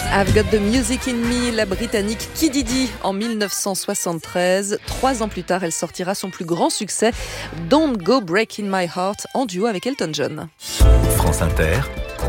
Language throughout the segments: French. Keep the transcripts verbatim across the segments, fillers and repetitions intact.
I've Got the Music in Me, la britannique Kid Didi en dix-neuf cent soixante-treize. Trois ans plus tard, elle sortira son plus grand succès, Don't Go Breaking My Heart, en duo avec Elton John. France Inter,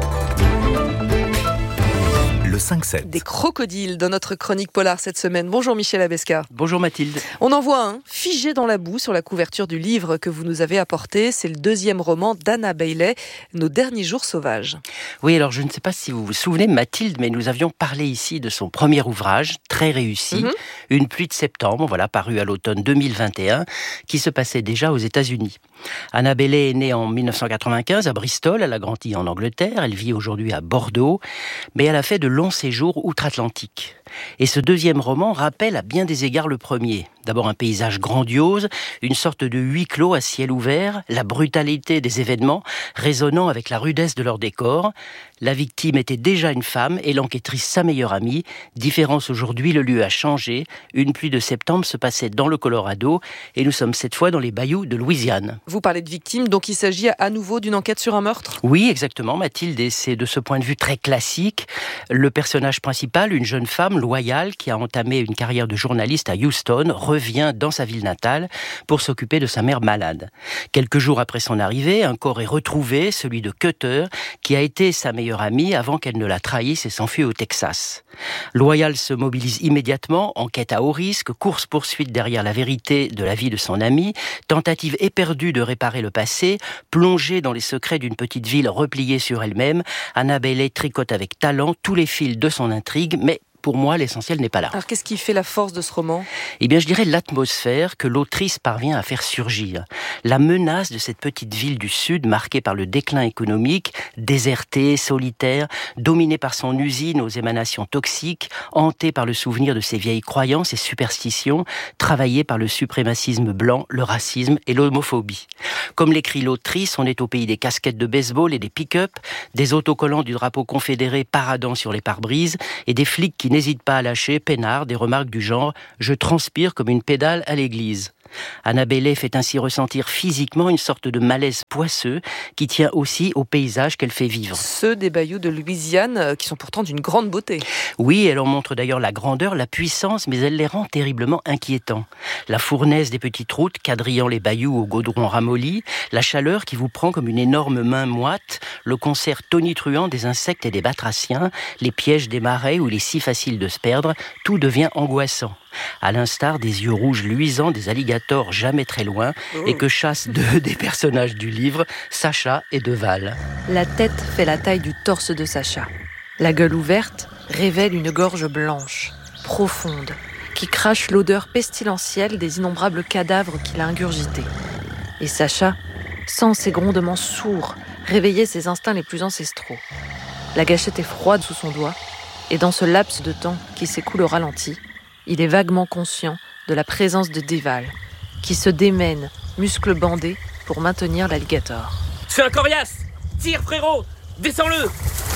le cinq sept. Des crocodiles dans notre chronique polar cette semaine. Bonjour Michel Abesca. Bonjour Mathilde. On en voit un figé dans la boue sur la couverture du livre que vous nous avez apporté. C'est le deuxième roman d'Anna Bailey, Nos derniers jours sauvages. Oui, alors je ne sais pas si vous vous souvenez Mathilde, mais nous avions parlé ici de son premier ouvrage, très réussi, mm-hmm. Une pluie de septembre, voilà, paru à l'automne deux mille vingt et un, qui se passait déjà aux États-Unis. Anna Bailey est née en dix-neuf cent quatre-vingt-quinze à Bristol, elle a grandi en Angleterre, elle vit aujourd'hui à Bordeaux, mais elle a fait de longs séjours outre-Atlantique. Et ce deuxième roman rappelle à bien des égards le premier. D'abord un paysage grandiose, une sorte de huis clos à ciel ouvert, la brutalité des événements résonnant avec la rudesse de leur décor. La victime était déjà une femme et l'enquêtrice sa meilleure amie. Différence aujourd'hui, le lieu a changé. Une pluie de septembre se passait dans le Colorado et nous sommes cette fois dans les bayous de Louisiane. Vous parlez de victime, donc il s'agit à nouveau d'une enquête sur un meurtre ? Oui, exactement Mathilde, et c'est de ce point de vue très classique. Le personnage principal, une jeune femme loyale qui a entamé une carrière de journaliste à Houston, revient dans sa ville natale pour s'occuper de sa mère malade. Quelques jours après son arrivée, un corps est retrouvé, celui de Cutter, qui a été sa meilleure amie avant qu'elle ne la trahisse et s'enfuit au Texas. Loyal se mobilise immédiatement, enquête à haut risque, course-poursuite derrière la vérité de la vie de son amie, tentative éperdue de réparer le passé, plongée dans les secrets d'une petite ville repliée sur elle-même. Anna Bailey tricote avec talent tous les fils de son intrigue, mais pour moi, l'essentiel n'est pas là. Alors, qu'est-ce qui fait la force de ce roman ? Eh bien, je dirais l'atmosphère que l'autrice parvient à faire surgir. La menace de cette petite ville du Sud, marquée par le déclin économique, désertée, solitaire, dominée par son usine aux émanations toxiques, hantée par le souvenir de ses vieilles croyances et superstitions, travaillée par le suprémacisme blanc, le racisme et l'homophobie. Comme l'écrit l'autrice, on est au pays des casquettes de baseball et des pick-up, des autocollants du drapeau confédéré paradant sur les pare-brises et des flics qui n'hésite pas à lâcher, peinard, des remarques du genre « je transpire comme une pédale à l'église ». Anna Bailey fait ainsi ressentir physiquement une sorte de malaise poisseux qui tient aussi au paysage qu'elle fait vivre. Ceux des bayous de Louisiane qui sont pourtant d'une grande beauté. Oui, elle en montre d'ailleurs la grandeur, la puissance, mais elle les rend terriblement inquiétants. La fournaise des petites routes quadrillant les bayous au goudron ramolli, la chaleur qui vous prend comme une énorme main moite, le concert tonitruant des insectes et des batraciens, les pièges des marais où il est si facile de se perdre, tout devient angoissant. À l'instar des yeux rouges luisants des alligators jamais très loin et que chassent deux des personnages du livre, Sacha et Deval. La tête fait la taille du torse de Sacha. La gueule ouverte révèle une gorge blanche, profonde, qui crache l'odeur pestilentielle des innombrables cadavres qu'il a ingurgités. Et Sacha sent ses grondements sourds réveiller ses instincts les plus ancestraux. La gâchette est froide sous son doigt et dans ce laps de temps qui s'écoule au ralenti, il est vaguement conscient de la présence de Deval, qui se démène, muscles bandés, pour maintenir l'alligator. C'est un coriace ! Tire, frérot ! Descends-le !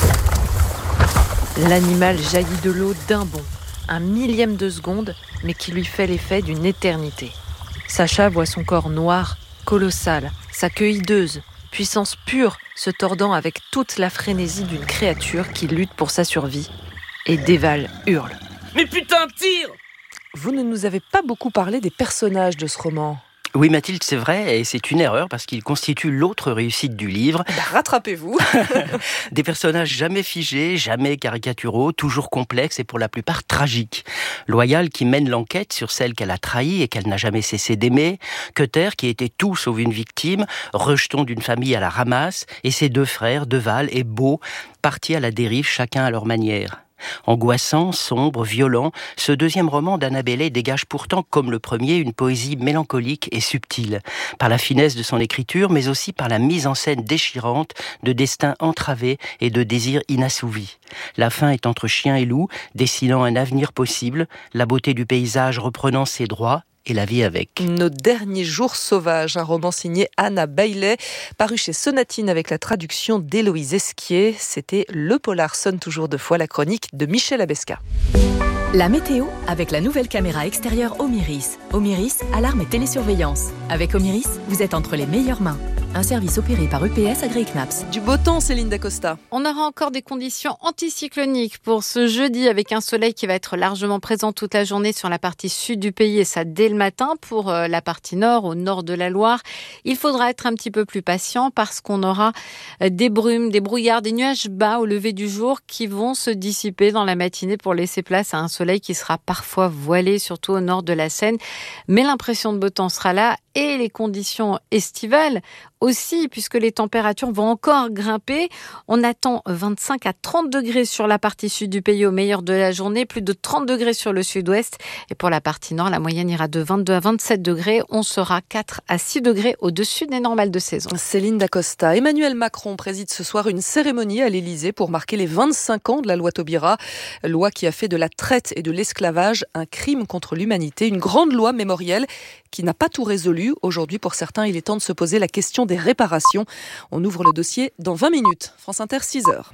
L'animal jaillit de l'eau d'un bond, un millième de seconde, mais qui lui fait l'effet d'une éternité. Sacha voit son corps noir, colossal, sa queue hideuse, puissance pure, se tordant avec toute la frénésie d'une créature qui lutte pour sa survie. Et Deval hurle. Mais putain, tire ! Vous ne nous avez pas beaucoup parlé des personnages de ce roman. Oui Mathilde, c'est vrai, et c'est une erreur parce qu'il constitue l'autre réussite du livre. Bah, rattrapez-vous. Des personnages jamais figés, jamais caricaturaux, toujours complexes et pour la plupart tragiques. Loyal qui mène l'enquête sur celle qu'elle a trahie et qu'elle n'a jamais cessé d'aimer. Cutter qui était tout sauf une victime, rejeton d'une famille à la ramasse, et ses deux frères, Deval et Beau, partis à la dérive chacun à leur manière. Angoissant, sombre, violent, ce deuxième roman d'Anna Bailey dégage pourtant, comme le premier, une poésie mélancolique et subtile, par la finesse de son écriture, mais aussi par la mise en scène déchirante de destins entravés et de désirs inassouvis. La fin est entre chien et loup, dessinant un avenir possible, la beauté du paysage reprenant ses droits, et la vie avec. Nos derniers jours sauvages, un roman signé Anna Bailey, paru chez Sonatine avec la traduction d'Héloïse Esquier. C'était Le Polar sonne toujours deux fois, la chronique de Michel Abesca. La météo avec la nouvelle caméra extérieure Omiris. Omiris, alarme et télésurveillance. Avec Omiris, vous êtes entre les meilleures mains. un service opéré par E P S AgriCnaps. Du beau temps, Céline Dacosta. On aura encore des conditions anticycloniques pour ce jeudi avec un soleil qui va être largement présent toute la journée sur la partie sud du pays et ça dès le matin. Pour la partie nord, au nord de la Loire, il faudra être un petit peu plus patient parce qu'on aura des brumes, des brouillards, des nuages bas au lever du jour qui vont se dissiper dans la matinée pour laisser place à un soleil qui sera parfois voilé, surtout au nord de la Seine. Mais l'impression de beau temps sera là et les conditions estivales aussi, puisque les températures vont encore grimper. On attend vingt-cinq à trente degrés sur la partie sud du pays au meilleur de la journée, plus de trente degrés sur le sud-ouest. Et pour la partie nord, la moyenne ira de vingt-deux à vingt-sept degrés. On sera quatre à six degrés au-dessus des normales de saison. Céline Dacosta. Emmanuel Macron préside ce soir une cérémonie à l'Élysée pour marquer les vingt-cinq ans de la loi Taubira, loi qui a fait de la traite et de l'esclavage un crime contre l'humanité. Une grande loi mémorielle qui n'a pas tout résolu. Aujourd'hui, pour certains, il est temps de se poser la question des réparations. On ouvre le dossier dans vingt minutes. France Inter, six heures.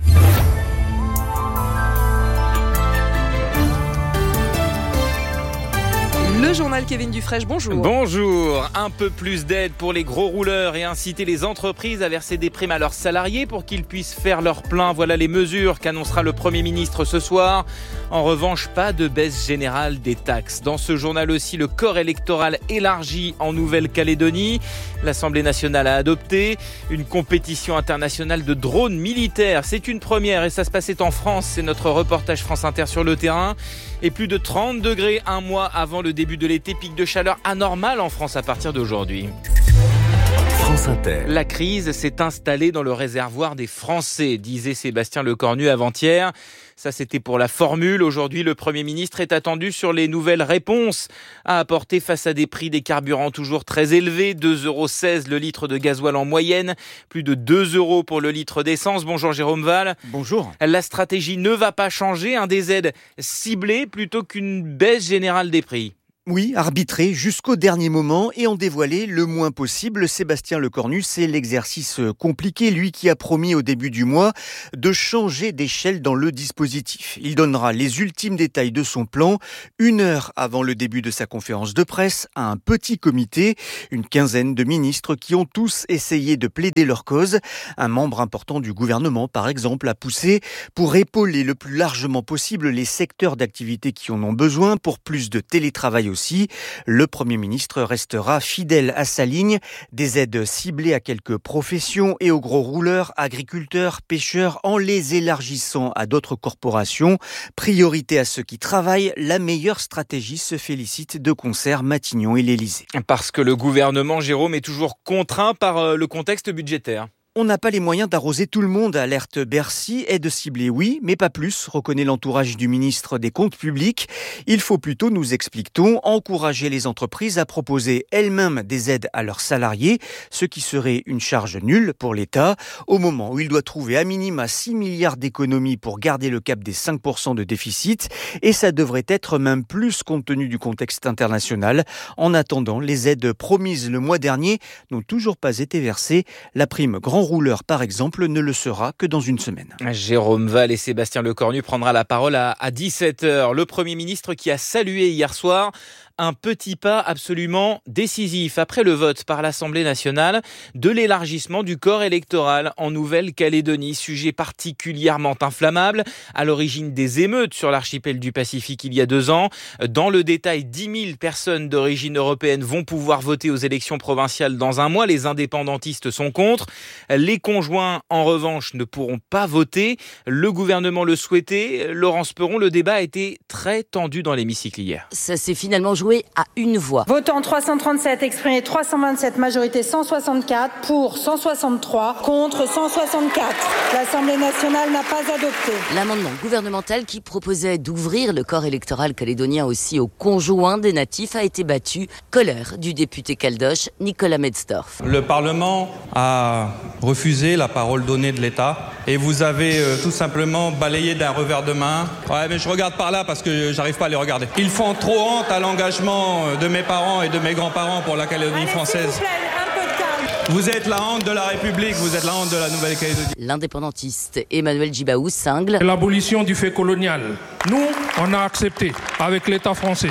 Le journal Kevin Dufresne, bonjour. Bonjour. Un peu plus d'aide pour les gros rouleurs et inciter les entreprises à verser des primes à leurs salariés pour qu'ils puissent faire leur plein. Voilà les mesures qu'annoncera le Premier ministre ce soir. En revanche, pas de baisse générale des taxes. Dans ce journal aussi, le corps électoral élargi en Nouvelle-Calédonie. L'Assemblée nationale a adopté une compétition internationale de drones militaires. C'est une première et ça se passait en France. C'est notre reportage France Inter sur le terrain. Et plus de trente degrés un mois avant le début de l'été, pic de chaleur anormal en France à partir d'aujourd'hui. France Inter. La crise s'est installée dans le réservoir des Français, disait Sébastien Lecornu avant-hier. Ça, c'était pour la formule. Aujourd'hui, le Premier ministre est attendu sur les nouvelles réponses à apporter face à des prix des carburants toujours très élevés. deux euros seize le litre de gasoil en moyenne, plus de deux euros pour le litre d'essence. Bonjour Jérôme Val. Bonjour. La stratégie ne va pas changer, un des aides ciblées plutôt qu'une baisse générale des prix. Oui, arbitrer jusqu'au dernier moment et en dévoiler le moins possible. Sébastien Lecornu, c'est l'exercice compliqué, lui qui a promis au début du mois de changer d'échelle dans le dispositif. Il donnera les ultimes détails de son plan une heure avant le début de sa conférence de presse à un petit comité, une quinzaine de ministres qui ont tous essayé de plaider leur cause. Un membre important du gouvernement, par exemple, a poussé pour épauler le plus largement possible les secteurs d'activité qui en ont besoin pour plus de télétravail aussi. Le Premier ministre restera fidèle à sa ligne, des aides ciblées à quelques professions et aux gros rouleurs, agriculteurs, pêcheurs, en les élargissant à d'autres corporations. Priorité à ceux qui travaillent, la meilleure stratégie, se félicite de concert Matignon et l'Élysée. Parce que le gouvernement, Jérôme, est toujours contraint par le contexte budgétaire. On n'a pas les moyens d'arroser tout le monde, alerte Bercy. Aide ciblée, oui, mais pas plus, reconnaît l'entourage du ministre des Comptes publics. Il faut plutôt, nous explique-t-on, encourager les entreprises à proposer elles-mêmes des aides à leurs salariés, ce qui serait une charge nulle pour l'État, au moment où il doit trouver à minima six milliards d'économies pour garder le cap des cinq pour cent de déficit, et ça devrait être même plus compte tenu du contexte international. En attendant, les aides promises le mois dernier n'ont toujours pas été versées. La prime grand rouleur, par exemple, ne le sera que dans une semaine. Jérôme Val et Sébastien Lecornu prendra la parole à, à dix-sept heures. Le Premier ministre qui a salué hier soir un petit pas absolument décisif après le vote par l'Assemblée nationale de l'élargissement du corps électoral en Nouvelle-Calédonie, sujet particulièrement inflammable à l'origine des émeutes sur l'archipel du Pacifique il y a deux ans. Dans le détail, dix mille personnes d'origine européenne vont pouvoir voter aux élections provinciales dans un mois. Les indépendantistes sont contre. Les conjoints, en revanche, ne pourront pas voter. Le gouvernement le souhaitait. Laurence Perron, le débat a été très tendu dans l'hémicycle hier. Ça s'est finalement joué à une voix. Votant trois cent trente-sept, exprimé trois cent vingt-sept, majorité cent soixante-quatre, pour cent soixante-trois, contre cent soixante-quatre. L'Assemblée nationale n'a pas adopté. L'amendement gouvernemental qui proposait d'ouvrir le corps électoral calédonien aussi aux conjoints des natifs a été battu. Colère du député caldoche Nicolas Metzdorf. Le Parlement a refusé la parole donnée de l'État et vous avez euh, tout simplement balayé d'un revers de main. Ouais, mais je regarde par là parce que j'arrive pas à les regarder. Ils font trop honte à l'engagement de mes parents et de mes grands-parents pour la Calédonie française. Vous êtes la honte de la République, vous êtes la honte de la Nouvelle-Calédonie. L'indépendantiste Emmanuel Djibaou cingle. L'abolition du fait colonial. Nous, on a accepté avec l'État français.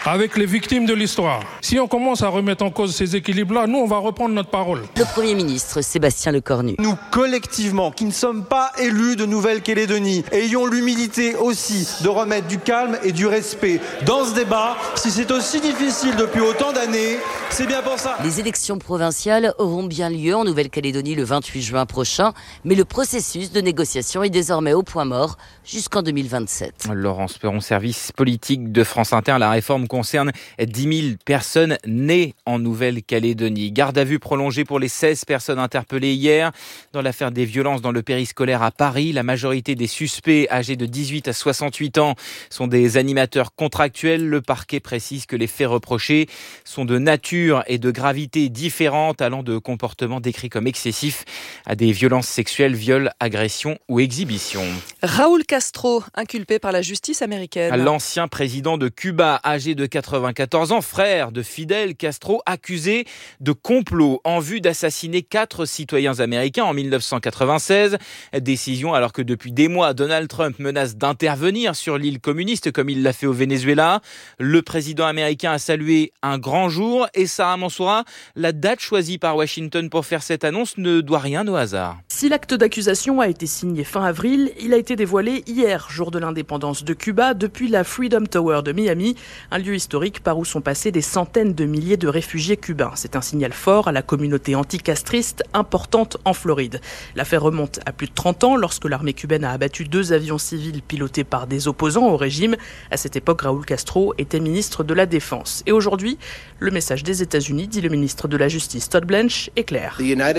avec les victimes de l'histoire. Si on commence à remettre en cause ces équilibres-là, nous, on va reprendre notre parole. Le Premier ministre Sébastien Lecornu. Nous, collectivement, qui ne sommes pas élus de Nouvelle-Calédonie, ayons l'humilité aussi de remettre du calme et du respect dans ce débat. Si c'est aussi difficile depuis autant d'années, c'est bien pour ça. Les élections provinciales auront bien lieu en Nouvelle-Calédonie le vingt-huit juin prochain, mais le processus de négociation est désormais au point mort jusqu'en deux mille vingt-sept. Laurence Perron, service politique de France Inter. La réforme concerne dix mille personnes nées en Nouvelle-Calédonie. Garde à vue prolongée pour les seize personnes interpellées hier dans l'affaire des violences dans le périscolaire à Paris. La majorité des suspects âgés de dix-huit à soixante-huit ans sont des animateurs contractuels. Le parquet précise que les faits reprochés sont de nature et de gravité différentes, allant de comportements décrits comme excessifs à des violences sexuelles, viols, agressions ou exhibitions. Raúl Castro, inculpé par la justice américaine. L'ancien président de Cuba, âgé de quatre-vingt-quatorze ans, frère de Fidel Castro, accusé de complot en vue d'assassiner quatre citoyens américains en mille neuf cent quatre-vingt-seize. Décision alors que depuis des mois, Donald Trump menace d'intervenir sur l'île communiste comme il l'a fait au Venezuela. Le président américain a salué un grand jour et Sarah Mansoura, la date choisie par Washington pour faire cette annonce ne doit rien au hasard. Si l'acte d'accusation a été signé fin avril, il a été dévoilé hier, jour de l'indépendance de Cuba, depuis la Freedom Tower de Miami, un lieu historique par où sont passés des centaines de milliers de réfugiés cubains. C'est un signal fort à la communauté anticastriste importante en Floride. L'affaire remonte à plus de trente ans lorsque l'armée cubaine a abattu deux avions civils pilotés par des opposants au régime. À cette époque, Raúl Castro était ministre de la Défense. Et aujourd'hui, le message des États-Unis, dit le ministre de la Justice Todd Blanche, est clair.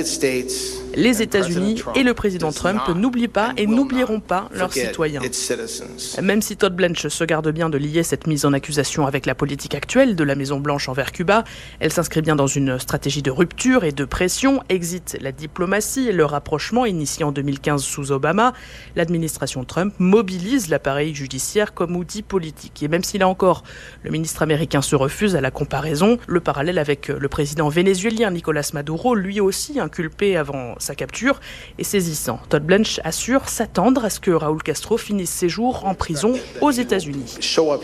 Les États-Unis et le président Trump n'oublient pas et n'oublieront pas leurs citoyens. Même si Todd Blanche se garde bien de lier cette mise en accusation avec la politique actuelle de la Maison-Blanche envers Cuba, elle s'inscrit bien dans une stratégie de rupture et de pression. Exit la diplomatie et le rapprochement initié en deux mille quinze sous Obama. L'administration Trump mobilise l'appareil judiciaire comme outil politique. Et même si là encore, le ministre américain se refuse à la comparaison, le parallèle avec le président vénézuélien Nicolás Maduro, lui aussi inculpé avant sa capture, est saisissant. Todd Blanche assure s'attendre à ce que Raúl Castro finisse ses jours en prison aux États-Unis.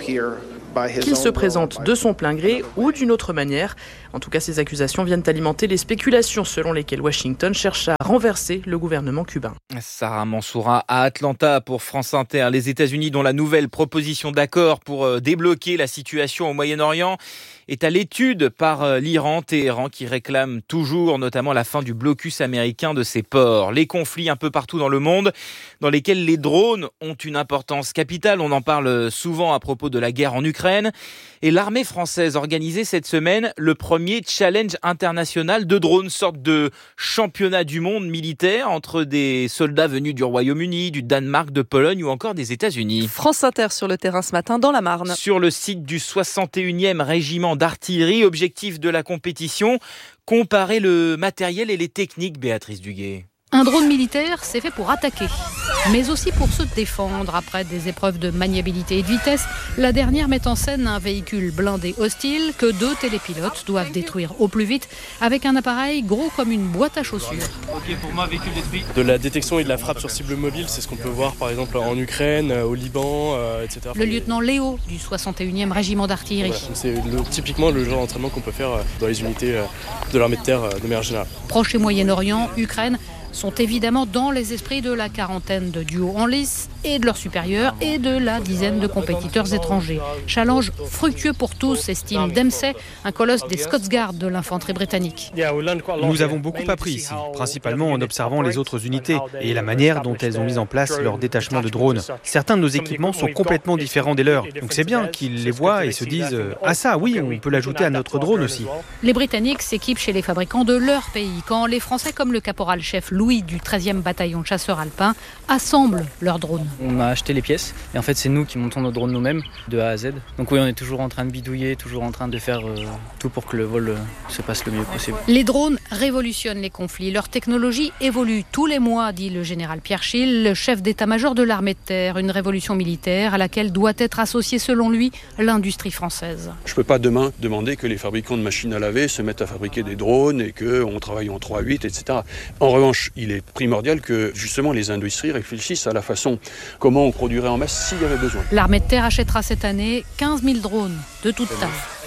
Qu'il se présente de son plein gré ou d'une autre manière. En tout cas, ces accusations viennent alimenter les spéculations selon lesquelles Washington cherche à renverser le gouvernement cubain. Sarah Mansoura à Atlanta pour France Inter. Les États-Unis, dont la nouvelle proposition d'accord pour débloquer la situation au Moyen-Orient est à l'étude par l'Iran, Téhéran qui réclame toujours notamment la fin du blocus américain de ses ports. Les conflits un peu partout dans le monde dans lesquels les drones ont une importance capitale. On en parle souvent à propos de la guerre en Ukraine. Et l'armée française organisait cette semaine le premier challenge international de drones, sorte de championnat du monde militaire entre des soldats venus du Royaume-Uni, du Danemark, de Pologne ou encore des États-Unis. France Inter sur le terrain ce matin dans la Marne. Sur le site du soixante et unième régiment d'artillerie, objectif de la compétition, comparer le matériel et les techniques, Béatrice Duguay. Un drone militaire, c'est fait pour attaquer, mais aussi pour se défendre. Après des épreuves de maniabilité et de vitesse, la dernière met en scène un véhicule blindé hostile que deux télépilotes doivent détruire au plus vite avec un appareil gros comme une boîte à chaussures. Ok, pour moi, véhicule détruit. De la détection et de la frappe sur cible mobile, c'est ce qu'on peut voir par exemple en Ukraine, au Liban, euh, et cetera. Le lieutenant Léo du soixante et unième régiment d'artillerie. Voilà, c'est le, typiquement le genre d'entraînement qu'on peut faire dans les unités de l'armée de terre de manière générale. Proche et Moyen-Orient, Ukraine sont évidemment dans les esprits de la quarantaine de duos en lice et de leurs supérieurs et de la dizaine de compétiteurs étrangers. Challenge fructueux pour tous, estime Dempsey, un colosse des Scots Guards de l'infanterie britannique. Nous avons beaucoup appris ici, principalement en observant les autres unités et la manière dont elles ont mis en place leur détachement de drones. Certains de nos équipements sont complètement différents des leurs, donc c'est bien qu'ils les voient et se disent « Ah ça, oui, on peut l'ajouter à notre drone aussi ». Les Britanniques s'équipent chez les fabricants de leur pays, quand les Français comme le caporal-chef Louis du treizième bataillon de chasseurs alpins assemblent leurs drones. On a acheté les pièces et en fait c'est nous qui montons nos drones nous-mêmes de A à Z. Donc oui, on est toujours en train de bidouiller, toujours en train de faire euh, tout pour que le vol euh, se passe le mieux possible. Les drones révolutionnent les conflits. Leur technologie évolue tous les mois, dit le général Pierre Schill, le chef d'état-major de l'armée de terre. Une révolution militaire à laquelle doit être associée selon lui l'industrie française. Je ne peux pas demain demander que les fabricants de machines à laver se mettent à fabriquer des drones et qu'on travaille en trois huit, et cetera. En revanche, il est primordial que justement les industries réfléchissent à la façon comment on produirait en masse s'il y avait besoin. L'armée de terre achètera cette année quinze mille drones de toute taille.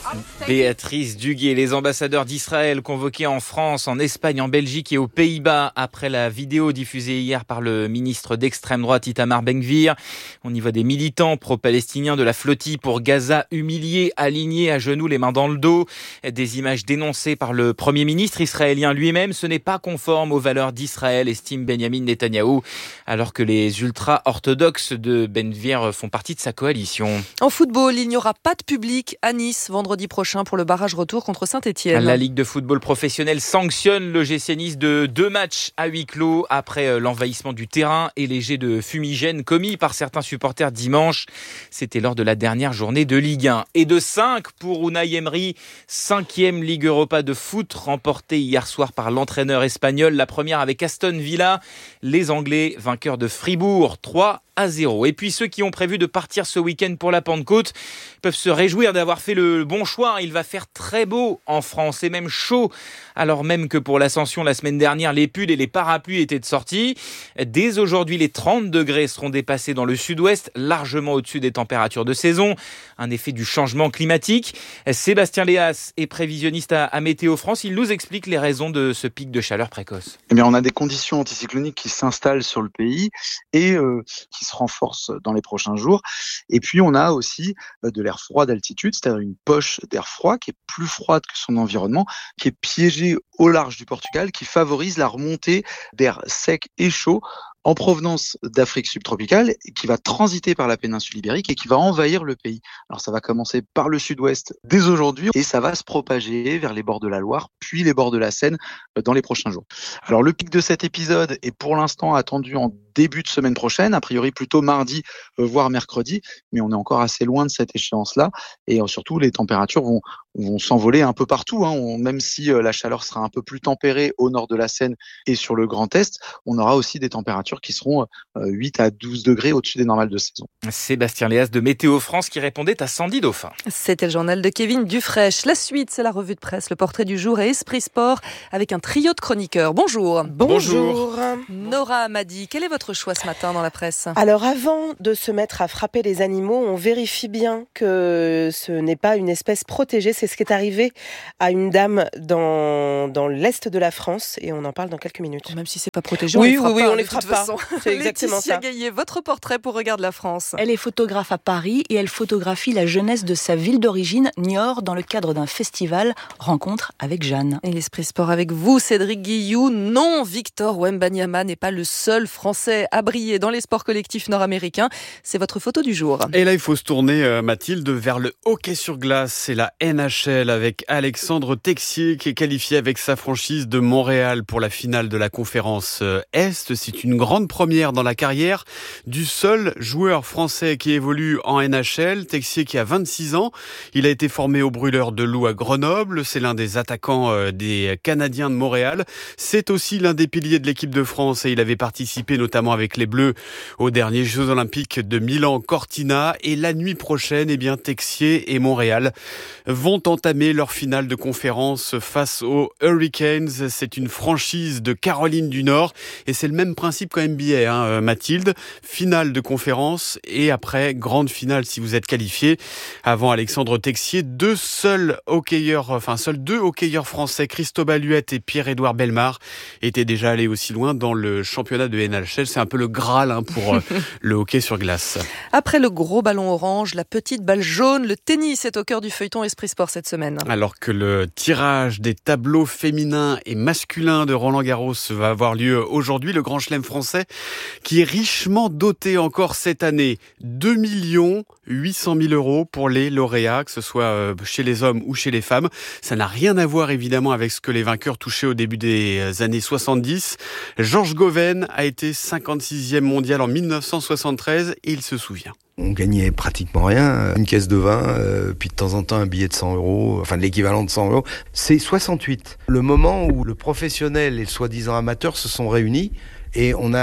Béatrice Duguay, les ambassadeurs d'Israël convoqués en France, en Espagne, en Belgique et aux Pays-Bas après la vidéo diffusée hier par le ministre d'extrême droite Itamar Ben-Gvir. On y voit des militants pro-palestiniens de la flottille pour Gaza humiliés, alignés à genoux, les mains dans le dos. Des images dénoncées par le Premier ministre israélien lui-même. Ce n'est pas conforme aux valeurs d'Israël, estime Benjamin Netanyahou, alors que les ultra-orthodoxes de Ben-Gvir font partie de sa coalition. En football, il n'y aura pas de public à Nice vendredi prochain pour le barrage retour contre Saint-Etienne. La Ligue de football professionnel sanctionne l'O G C Nice de deux matchs à huis clos après l'envahissement du terrain et les jets de fumigène commis par certains supporters dimanche. C'était lors de la dernière journée de Ligue un. Et de cinq pour Unai Emery, cinquième Ligue Europa de foot remportée hier soir par l'entraîneur espagnol. La première avec Aston Villa, les Anglais vainqueurs de Fribourg, trois à zéro. Et puis ceux qui ont prévu de partir ce week-end pour la Pentecôte peuvent se réjouir d'avoir fait le bon choix. Il va faire très beau en France et même chaud, alors même que pour l'Ascension la semaine dernière, les pulls et les parapluies étaient de sortie. Dès aujourd'hui, les trente degrés seront dépassés dans le sud-ouest, largement au-dessus des températures de saison. Un effet du changement climatique. Sébastien Léas est prévisionniste à, à Météo France. Il nous explique les raisons de ce pic de chaleur précoce. Eh bien, on a des conditions anticycloniques qui s'installent sur le pays et euh, qui se renforcent dans les prochains jours. Et puis, on a aussi euh, de l'air froid d'altitude, c'est-à-dire une poche d'air froid qui est plus froide que son environnement, qui est piégée au large du Portugal, qui favorise la remontée d'air sec et chaud en provenance d'Afrique subtropicale, qui va transiter par la péninsule ibérique et qui va envahir le pays. Alors ça va commencer par le sud-ouest dès aujourd'hui et ça va se propager vers les bords de la Loire, puis les bords de la Seine dans les prochains jours. Alors le pic de cet épisode est pour l'instant attendu en début de semaine prochaine, a priori plutôt mardi, voire mercredi, mais on est encore assez loin de cette échéance-là et surtout les températures vont, vont s'envoler un peu partout, hein. On, même si la chaleur sera un peu plus tempérée au nord de la Seine et sur le Grand Est, on aura aussi des températures qui seront huit à douze degrés au-dessus des normales de saison. Sébastien Léas de Météo France qui répondait à Sandy Dauphin. C'était le journal de Kevin Dufraîche. La suite, c'est la revue de presse, le portrait du jour et Esprit Sport avec un trio de chroniqueurs. Bonjour. Bonjour. Nora Amadi, quel est votre choix ce matin dans la presse ? Alors avant de se mettre à frapper les animaux, on vérifie bien que ce n'est pas une espèce protégée. C'est ce qui est arrivé à une dame dans, dans l'est de la France et on en parle dans quelques minutes. Même si c'est pas protégé, oui, on les frappe oui, oui, pas, on les frappe pas. C'est exactement Laetitia ça. Gaillet, votre portrait pour Regarde la France. Elle est photographe à Paris et elle photographie la jeunesse de sa ville d'origine, Niort, dans le cadre d'un festival Rencontre avec Jeanne. Et l'Esprit Sport avec vous, Cédric Guillou. Non, Victor Wembanyama n'est pas le seul Français à briller dans les sports collectifs nord-américains. C'est votre photo du jour. Et là, il faut se tourner, euh, Mathilde, vers le hockey sur glace. C'est la N H L avec Alexandre Texier qui est qualifié avec sa franchise de Montréal pour la finale de la conférence Est. C'est une grande première dans la carrière du seul joueur français qui évolue en N H L. Texier qui a vingt-six ans. Il a été formé au Brûleurs de Loup à Grenoble. C'est l'un des attaquants euh, des Canadiens de Montréal. C'est aussi l'un des piliers de l'équipe de France et il avait participé notamment avec les Bleus aux derniers Jeux Olympiques de Milan-Cortina. Et la nuit prochaine, eh bien, Texier et Montréal vont entamer leur finale de conférence face aux Hurricanes. C'est une franchise de Caroline du Nord et c'est le même principe qu'en N B A, hein, Mathilde. Finale de conférence et après grande finale si vous êtes qualifié. Avant Alexandre Texier, deux seuls hockeyeurs, enfin seuls deux hockeyeurs français, Christophe Huette et Pierre-Édouard Bellemare, étaient déjà allés aussi loin dans le championnat de N H L. C'est un peu le Graal hein, pour le hockey sur glace. Après le gros ballon orange, la petite balle jaune, le tennis est au cœur du feuilleton Esprit Sport cette semaine. Alors que le tirage des tableaux féminins et masculins de Roland-Garros va avoir lieu aujourd'hui, le Grand Chelem français qui est richement doté encore cette année. deux millions huit cent mille euros pour les lauréats, que ce soit chez les hommes ou chez les femmes. Ça n'a rien à voir évidemment avec ce que les vainqueurs touchaient au début des années soixante-dix. Georges Goven a été cinquante-sixième mondial en mille neuf cent soixante-treize et il se souvient. On gagnait pratiquement rien, une caisse de vin, euh, puis de temps en temps un billet de cent euros, enfin de l'équivalent de cent euros. C'est soixante-huit, le moment où le professionnel et le soi-disant amateur se sont réunis et on a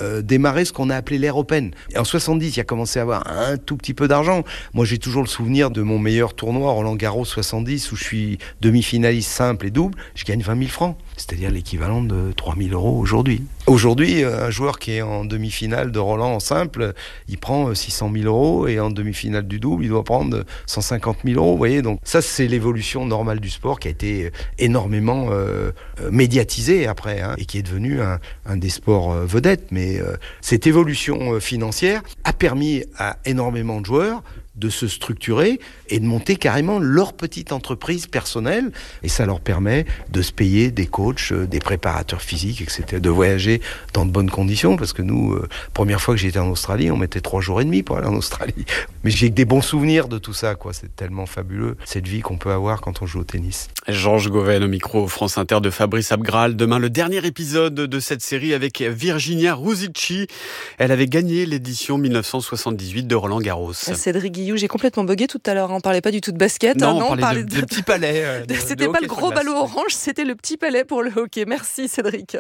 euh, démarré ce qu'on a appelé l'ère Open. Et en soixante-dix, il a commencé à avoir un tout petit peu d'argent. Moi, j'ai toujours le souvenir de mon meilleur tournoi, Roland Garros soixante-dix, où je suis demi-finaliste simple et double, je gagne vingt mille francs. C'est-à-dire l'équivalent de trois mille euros aujourd'hui. Aujourd'hui, un joueur qui est en demi-finale de Roland en simple, il prend six cent mille euros et en demi-finale du double, il doit prendre cent cinquante mille euros. Vous voyez, donc ça, c'est l'évolution normale du sport qui a été énormément euh, médiatisée après, hein, et qui est devenu un, un des sports euh, vedettes. Mais euh, cette évolution euh, financière a permis à énormément de joueurs de se structurer et de monter carrément leur petite entreprise personnelle. Et ça leur permet de se payer des coachs, des préparateurs physiques, et cetera, de voyager dans de bonnes conditions. Parce que nous, euh, première fois que j'étais en Australie, on mettait trois jours et demi pour aller en Australie. Mais j'ai que des bons souvenirs de tout ça, quoi. C'est tellement fabuleux, cette vie qu'on peut avoir quand on joue au tennis. Georges Goven au micro France Inter de Fabrice Abgral. Demain, le dernier épisode de cette série avec Virginia Ruzici. Elle avait gagné l'édition dix-neuf cent soixante-dix-huit de Roland Garros. Cédric Guillou, j'ai complètement bugué tout à l'heure. On parlait pas du tout de basket. Non, hein, on non, parlait, on parlait de, de, de petits palais. Euh, de, c'était de pas le gros ballon orange, c'était le petit palais pour le hockey. Merci Cédric.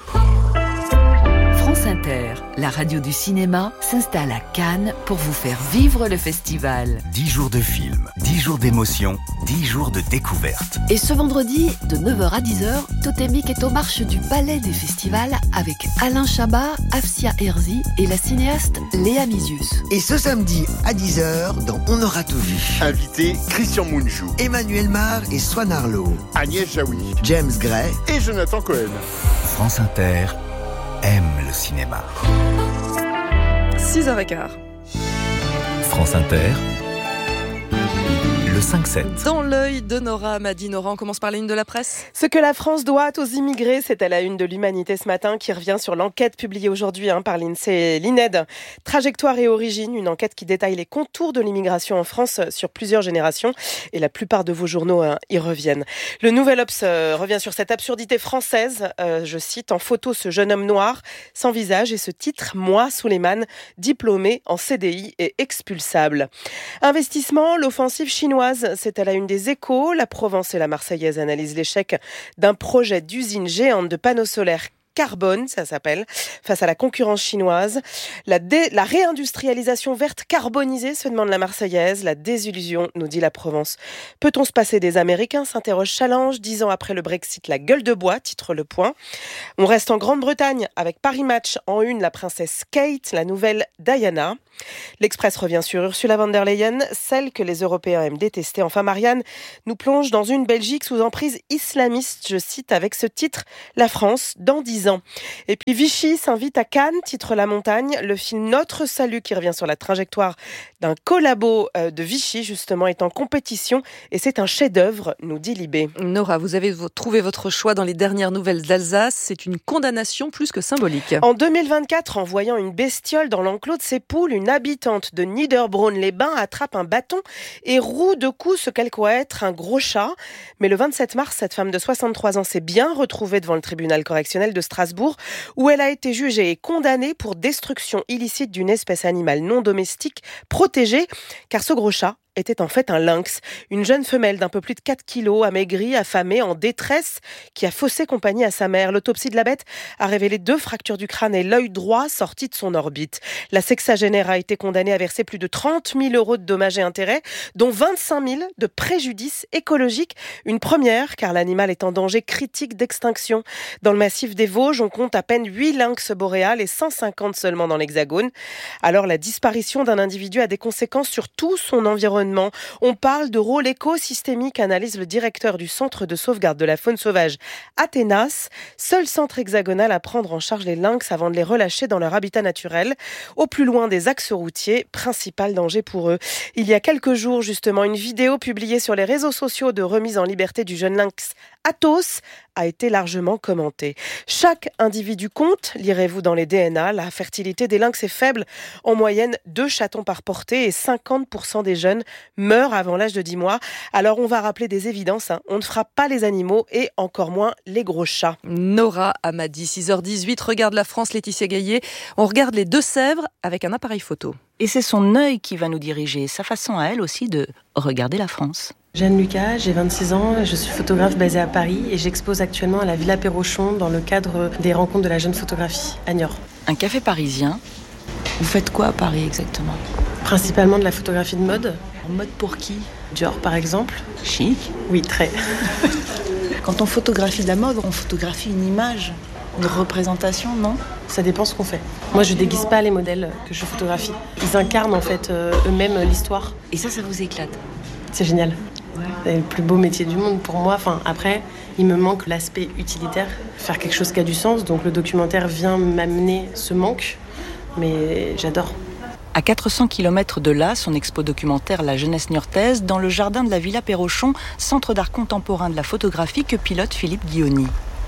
France Inter, la radio du cinéma, s'installe à Cannes pour vous faire vivre le festival. Dix jours de films, dix jours d'émotion, dix jours de découverte. Et ce vendredi, de neuf heures à dix heures, Totémique est aux marches du Palais des Festivals avec Alain Chabat, Afsia Herzi et la cinéaste Léa Mizius. Et ce samedi à dix heures, dans On aura tout vu. Invité Christian Mungiu, Emmanuel Mar et Swan Arlo, Agnès Jaoui, James Gray et Jonathan Cohen. France Inter aime le cinéma. six heures quinze. France Inter, le cinq sept. Dans l'œil de Nora Amadi. Nora, on commence par la une de la presse. Ce que la France doit aux immigrés, c'est à la une de l'Humanité ce matin, qui revient sur l'enquête publiée aujourd'hui hein, par l'INSEE et l'I N E D. Trajectoire et origine, une enquête qui détaille les contours de l'immigration en France sur plusieurs générations. Et la plupart de vos journaux hein, y reviennent. Le Nouvel Obs euh, revient sur cette absurdité française. Euh, je cite, en photo ce jeune homme noir, sans visage, et ce titre, moi, Souleymane, diplômé en C D I et expulsable. Investissement, l'offensive chinoise. C'est à la une des Échos. La Provence et la Marseillaise analysent l'échec d'un projet d'usine géante de panneaux solaires carbone, ça s'appelle, face à la concurrence chinoise. La, dé, la réindustrialisation verte carbonisée, se demande la Marseillaise. La désillusion, nous dit la Provence. Peut-on se passer des Américains, s'interroge Challenge. Dix ans après le Brexit, la gueule de bois, titre Le Point. On reste en Grande-Bretagne avec Paris Match en une, la princesse Kate, la nouvelle Diana. L'Express revient sur Ursula von der Leyen, celle que les Européens aiment détester. Enfin, Marianne nous plonge dans une Belgique sous emprise islamiste, je cite, avec ce titre, La France dans dix ans. Et puis Vichy s'invite à Cannes, titre La Montagne. Le film Notre Salut, qui revient sur la trajectoire d'un collabo de Vichy, justement, est en compétition et c'est un chef-d'œuvre, nous dit Libé. Nora, vous avez trouvé votre choix dans les dernières nouvelles d'Alsace. C'est une condamnation plus que symbolique. En deux mille vingt-quatre, en voyant une bestiole dans l'enclos de ses poules, une habitante de Niederbronn-les-Bains attrape un bâton et roue de coups ce qu'elle croit être un gros chat. Mais le vingt-sept mars, cette femme de soixante-trois ans s'est bien retrouvée devant le tribunal correctionnel de Strasbourg, où elle a été jugée et condamnée pour destruction illicite d'une espèce animale non domestique protégée, car ce gros chat était en fait un lynx, une jeune femelle d'un peu plus de quatre kilos, amaigrie, affamée, en détresse, qui a faussé compagnie à sa mère. L'autopsie de la bête a révélé deux fractures du crâne et l'œil droit sorti de son orbite. La sexagénaire a été condamnée à verser plus de trente mille euros de dommages et intérêts, dont vingt-cinq mille de préjudice écologique. Une première, car l'animal est en danger critique d'extinction. Dans le massif des Vosges, on compte à peine huit lynx boréales et cent cinquante seulement dans l'Hexagone. Alors la disparition d'un individu a des conséquences sur tout son environnement. On parle de rôle écosystémique, analyse le directeur du centre de sauvegarde de la faune sauvage Athénas, seul centre hexagonal à prendre en charge les lynx avant de les relâcher dans leur habitat naturel, au plus loin des axes routiers, principal danger pour eux. Il y a quelques jours, justement, une vidéo publiée sur les réseaux sociaux de remise en liberté du jeune lynx Athos a été largement commentée. Chaque individu compte, lirez-vous dans les D N A, la fertilité des lynx est faible, en moyenne deux chatons par portée et cinquante pour cent des jeunes meurent avant l'âge de dix mois. Alors on va rappeler des évidences, hein. On ne frappe pas les animaux et encore moins les gros chats. Nora Amadi, six heures dix-huit, regarde la France, Laetitia Gaillet. On regarde les Deux-Sèvres avec un appareil photo. Et c'est son œil qui va nous diriger, sa façon à elle aussi de regarder la France. Jeanne Lucas, j'ai vingt-six ans, je suis photographe basée à Paris et j'expose actuellement à la Villa Perrochon dans le cadre des rencontres de la jeune photographie à Niort. Un café parisien. Vous faites quoi à Paris exactement ? Principalement de la photographie de mode. En mode pour qui ? Dior par exemple. Chic ? Oui, très. Quand on photographie de la mode, on photographie une image, une représentation, non ? Ça dépend ce qu'on fait. Moi, je déguise pas les modèles que je photographie. Ils incarnent en fait euh, eux-mêmes l'histoire. Et ça, ça vous éclate ? C'est génial. Ouais. C'est le plus beau métier du monde pour moi. Enfin, après, il me manque l'aspect utilitaire, faire quelque chose qui a du sens. Donc le documentaire vient m'amener ce manque, mais j'adore. À quatre cents kilomètres de là, son expo documentaire La jeunesse niortaise, dans le jardin de la Villa Perrochon, centre d'art contemporain de la photographie que pilote Philippe Guioni.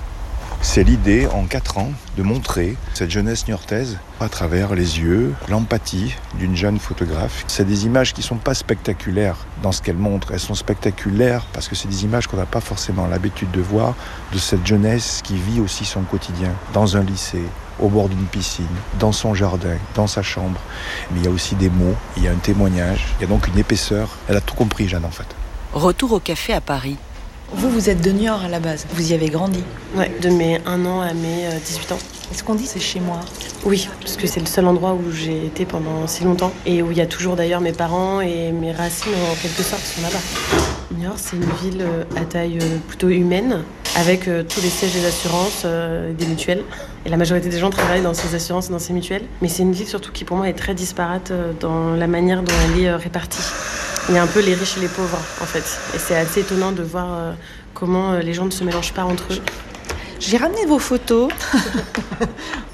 C'est l'idée, en quatre ans, de montrer cette jeunesse niortaise à travers les yeux, l'empathie d'une jeune photographe. C'est des images qui ne sont pas spectaculaires dans ce qu'elles montrent. Elles sont spectaculaires parce que c'est des images qu'on n'a pas forcément l'habitude de voir, de cette jeunesse qui vit aussi son quotidien dans un lycée, au bord d'une piscine, dans son jardin, dans sa chambre. Mais il y a aussi des mots, il y a un témoignage, il y a donc une épaisseur. Elle a tout compris, Jeanne, en fait. Retour au café à Paris. Vous, vous êtes de Niort à la base. Vous y avez grandi ? Ouais, de mes un an à mes dix-huit ans. Est-ce qu'on dit c'est chez moi ? Oui, parce que c'est le seul endroit où j'ai été pendant si longtemps. Et où il y a toujours d'ailleurs mes parents et mes racines en quelque sorte sont là-bas. Niort, c'est une ville à taille plutôt humaine, avec tous les sièges des assurances, euh, des mutuelles. Et la majorité des gens travaillent dans ces assurances et dans ces mutuelles. Mais c'est une ville surtout qui pour moi est très disparate dans la manière dont elle est répartie. Il y a un peu les riches et les pauvres, en fait. Et c'est assez étonnant de voir euh, comment les gens ne se mélangent pas entre eux. J'ai ramené vos photos. Donc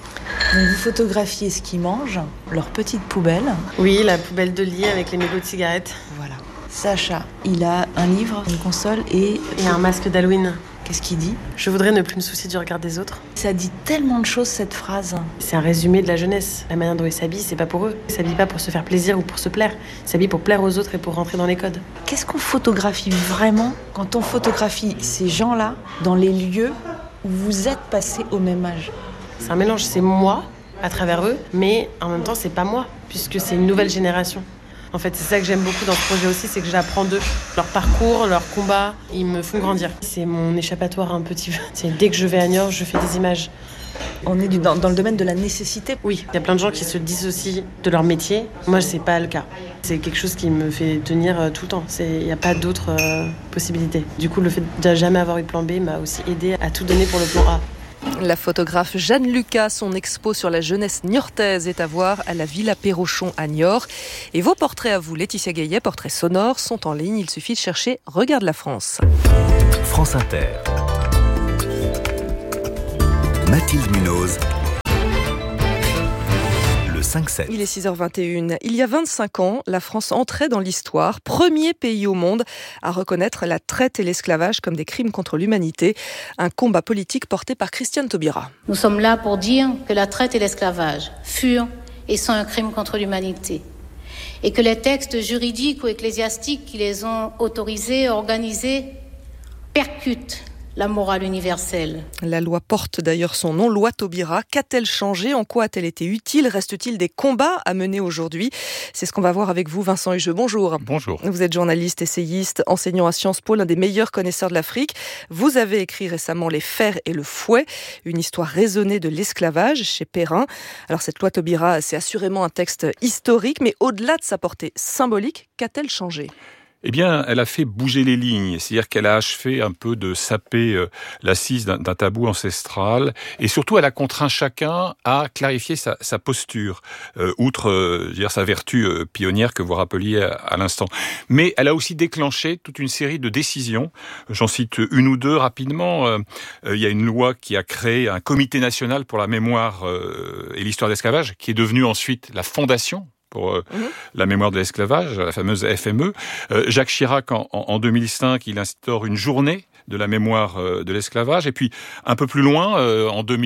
vous photographiez ce qu'ils mangent, leur petite poubelle. Oui, la poubelle de lit avec les mégots de cigarettes. Voilà. Sacha, il a un livre, une console et... Et un masque d'Halloween. Qu'est-ce qu'il dit ? Je voudrais ne plus me soucier du regard des autres. Ça dit tellement de choses, cette phrase. C'est un résumé de la jeunesse. La manière dont ils s'habillent, c'est pas pour eux. Ils s'habillent pas pour se faire plaisir ou pour se plaire. Ils s'habillent pour plaire aux autres et pour rentrer dans les codes. Qu'est-ce qu'on photographie vraiment quand on photographie ces gens-là dans les lieux où vous êtes passés au même âge ? C'est un mélange, c'est moi à travers eux, mais en même temps, c'est pas moi, puisque c'est une nouvelle génération. En fait, c'est ça que j'aime beaucoup dans ce projet aussi, c'est que j'apprends d'eux. Leur parcours, leur combat, ils me font grandir. C'est mon échappatoire un petit peu. C'est dès que je vais à Niort, je fais des images. On est dans, dans le domaine de la nécessité. Oui, il y a plein de gens qui se dissocient de leur métier. Moi, c'est pas le cas. C'est quelque chose qui me fait tenir tout le temps. Il n'y a pas d'autre euh, possibilité. Du coup, le fait de jamais avoir eu de plan B m'a aussi aidé à tout donner pour le plan A. La photographe Jeanne Lucas, son expo sur la jeunesse niortaise est à voir à la Villa Perrochon à Niort. Et vos portraits à vous, Laetitia Gaillet, portraits sonores, sont en ligne. Il suffit de chercher Regarde la France. France Inter. Mathilde Munoz. cinq sept. Il est six heures vingt et une. Il y a vingt-cinq ans, la France entrait dans l'histoire, premier pays au monde à reconnaître la traite et l'esclavage comme des crimes contre l'humanité. Un combat politique porté par Christiane Taubira. Nous sommes là pour dire que la traite et l'esclavage furent et sont un crime contre l'humanité. Et que les textes juridiques ou ecclésiastiques qui les ont autorisés, organisés, percutent la morale universelle. La loi porte d'ailleurs son nom, loi Taubira. Qu'a-t-elle changé ? En quoi a-t-elle été utile ? Reste-t-il des combats à mener aujourd'hui ? C'est ce qu'on va voir avec vous, Vincent Hugeux. Bonjour. Bonjour. Vous êtes journaliste, essayiste, enseignant à Sciences Po, l'un des meilleurs connaisseurs de l'Afrique. Vous avez écrit récemment Les Fers et le Fouet, une histoire raisonnée de l'esclavage chez Perrin. Alors cette loi Taubira, c'est assurément un texte historique, mais au-delà de sa portée symbolique, qu'a-t-elle changé ? Eh bien, elle a fait bouger les lignes, c'est-à-dire qu'elle a achevé un peu de saper euh, l'assise d'un, d'un tabou ancestral, et surtout elle a contraint chacun à clarifier sa, sa posture, euh, outre euh, je veux dire, sa vertu euh, pionnière que vous rappeliez à, à l'instant. Mais elle a aussi déclenché toute une série de décisions. J'en cite une ou deux rapidement. Euh, euh, il y a une loi qui a créé un comité national pour la mémoire euh, et l'histoire de l'esclavage, qui est devenu ensuite la fondation pour euh, mmh. la mémoire de l'esclavage, la fameuse F M E. Euh, Jacques Chirac, en, en deux mille cinq, il instaure une journée de la mémoire euh, de l'esclavage. Et puis, un peu plus loin, euh, en deux mille vingt,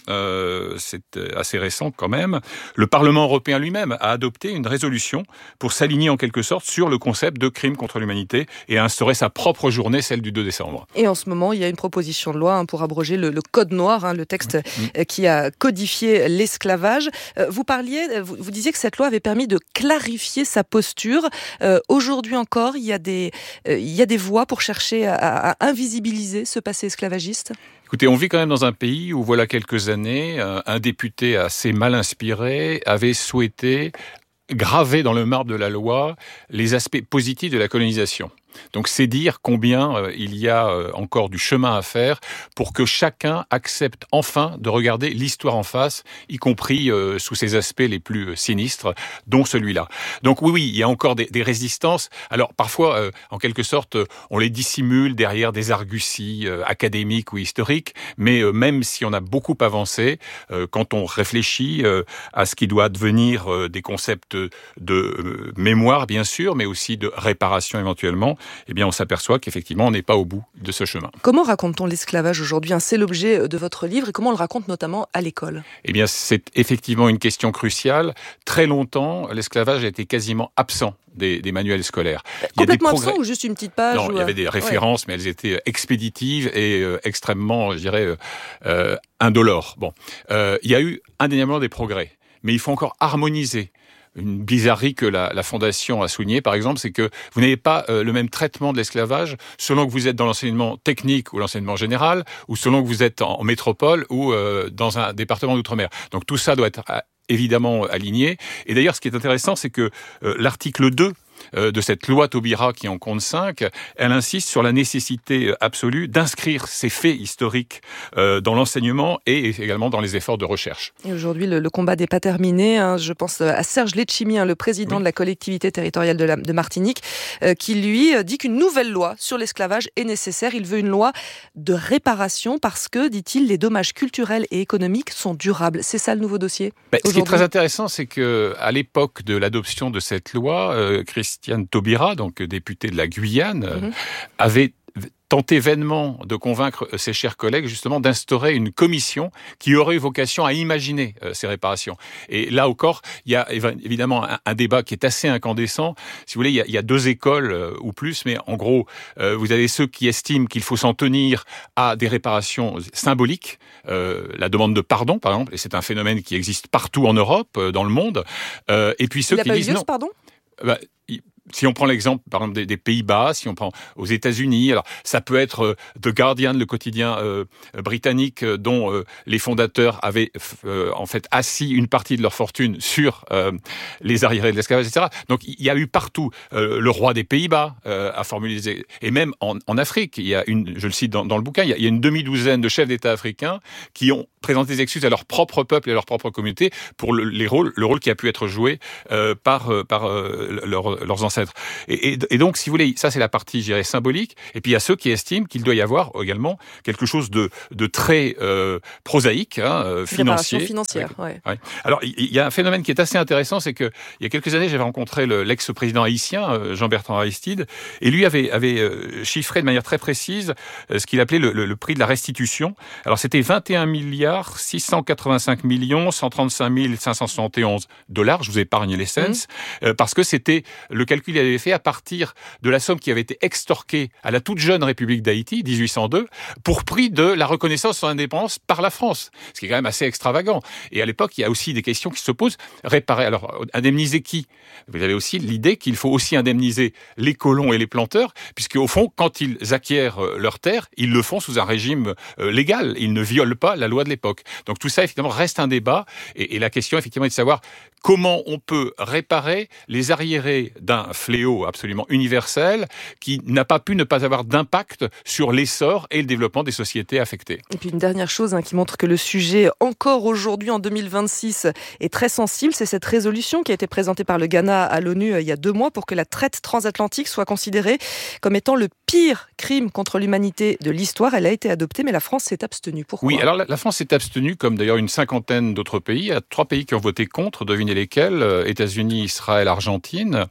euh, c'est assez récent quand même, le Parlement européen lui-même a adopté une résolution pour s'aligner en quelque sorte sur le concept de crime contre l'humanité et a instauré sa propre journée, celle du deux décembre. Et en ce moment, il y a une proposition de loi hein, pour abroger le, le code noir, hein, le texte mmh. qui a codifié l'esclavage. Euh, vous parliez, vous, vous disiez que cette loi avait permis de clarifier sa posture. Euh, aujourd'hui encore, il y a des, euh, il y a des voies pour chercher à, à invisibiliser ce passé esclavagiste ? Écoutez, on vit quand même dans un pays où, voilà quelques années, un député assez mal inspiré avait souhaité graver dans le marbre de la loi les aspects positifs de la colonisation. Donc c'est dire combien euh, il y a euh, encore du chemin à faire pour que chacun accepte enfin de regarder l'histoire en face, y compris euh, sous ses aspects les plus euh, sinistres, dont celui-là. Donc oui, oui, il y a encore des, des résistances. Alors parfois, euh, en quelque sorte, euh, on les dissimule derrière des arguties euh, académiques ou historiques, mais euh, même si on a beaucoup avancé, euh, quand on réfléchit euh, à ce qui doit devenir euh, des concepts de euh, mémoire, bien sûr, mais aussi de réparation éventuellement, eh bien, on s'aperçoit qu'effectivement, on n'est pas au bout de ce chemin. Comment raconte-t-on l'esclavage aujourd'hui ? C'est l'objet de votre livre et comment on le raconte notamment à l'école ? Eh bien, c'est effectivement une question cruciale. Très longtemps, l'esclavage a été quasiment absent des, des manuels scolaires. Complètement progrès... absent ou juste une petite page ? Non, ou... il y avait des références, ouais. mais elles étaient expéditives et euh, extrêmement, je dirais, euh, indolores. Bon, euh, il y a eu indéniablement des progrès, mais il faut encore harmoniser. Une bizarrerie que la, la Fondation a soulignée, par exemple, c'est que vous n'avez pas euh, le même traitement de l'esclavage selon que vous êtes dans l'enseignement technique ou l'enseignement général, ou selon que vous êtes en, en métropole ou euh, dans un département d'outre-mer. Donc tout ça doit être euh, évidemment aligné. Et d'ailleurs, ce qui est intéressant, c'est que euh, l'article deux de cette loi Taubira qui en compte cinq, elle insiste sur la nécessité absolue d'inscrire ces faits historiques euh, dans l'enseignement et également dans les efforts de recherche. Et aujourd'hui, le, le combat n'est pas terminé. Hein. Je pense à Serge Letchimy, hein, le président oui. de la collectivité territoriale de, la, de Martinique, euh, qui lui dit qu'une nouvelle loi sur l'esclavage est nécessaire. Il veut une loi de réparation parce que, dit-il, les dommages culturels et économiques sont durables. C'est ça le nouveau dossier ben, Ce qui est très intéressant, c'est qu'à l'époque de l'adoption de cette loi, euh, Christiane Taubira, donc députée de la Guyane, mmh. avait tenté vainement de convaincre ses chers collègues justement d'instaurer une commission qui aurait eu vocation à imaginer euh, ces réparations. Et là encore, il y a évidemment un, un débat qui est assez incandescent. Si vous voulez, il y a, il y a deux écoles euh, ou plus, mais en gros, euh, vous avez ceux qui estiment qu'il faut s'en tenir à des réparations symboliques, euh, la demande de pardon par exemple, et c'est un phénomène qui existe partout en Europe, euh, dans le monde. Euh, et puis ceux qui disent non. Pardon bah, Si on prend l'exemple, par exemple, des, des Pays-Bas, si on prend aux États-Unis, alors ça peut être euh, The Guardian, le quotidien euh, britannique, euh, dont euh, les fondateurs avaient euh, en fait assis une partie de leur fortune sur euh, les arriérés de l'esclavage, et cetera. Donc il y a eu partout euh, le roi des Pays-Bas euh, à formuler des... et même en, en Afrique, il y a une, je le cite dans, dans le bouquin, il y, a, il y a une demi-douzaine de chefs d'État africains qui ont présenté des excuses à leur propre peuple et à leur propre communauté pour le, les rôles, le rôle qui a pu être joué euh, par par euh, leur, leurs ancêtres. Et, et, et donc, si vous voulez, ça c'est la partie, je dirais, symbolique. Et puis il y a ceux qui estiment qu'il doit y avoir également quelque chose de, de très euh, prosaïque, hein, euh, financier. financière, ouais. Ouais. Alors, il y a un phénomène qui est assez intéressant, c'est que il y a quelques années, j'avais rencontré le, l'ex-président haïtien, Jean-Bertrand Aristide, et lui avait, avait euh, chiffré de manière très précise euh, ce qu'il appelait le, le, le prix de la restitution. Alors, c'était vingt et un milliards six cent quatre-vingt-cinq millions cent trente-cinq mille cinq cent soixante et onze dollars. Je vous épargne les cents, mmh. euh, parce que c'était le calcul qu'il avait fait à partir de la somme qui avait été extorquée à la toute jeune République d'Haïti, dix-huit cent deux, pour prix de la reconnaissance de son indépendance par la France. Ce qui est quand même assez extravagant. Et à l'époque, il y a aussi des questions qui se posent. Réparer, alors, indemniser qui ? Vous avez aussi l'idée qu'il faut aussi indemniser les colons et les planteurs, puisque au fond, quand ils acquièrent leurs terres, ils le font sous un régime légal. Ils ne violent pas la loi de l'époque. Donc tout ça, effectivement, reste un débat. Et, et la question, effectivement, est de savoir comment on peut réparer les arriérés d'un fléau absolument universel qui n'a pas pu ne pas avoir d'impact sur l'essor et le développement des sociétés affectées. Et puis une dernière chose hein, qui montre que le sujet, encore aujourd'hui en deux mille vingt-six, est très sensible, c'est cette résolution qui a été présentée par le Ghana à l'ONU il y a deux mois pour que la traite transatlantique soit considérée comme étant le pire crime contre l'humanité de l'histoire. Elle a été adoptée, mais la France s'est abstenue. Pourquoi ? Oui, alors la, la France s'est abstenue, comme d'ailleurs une cinquantaine d'autres pays. Il y a trois pays qui ont voté contre, devinez lesquels, États-Unis, Israël, Argentine. Il y a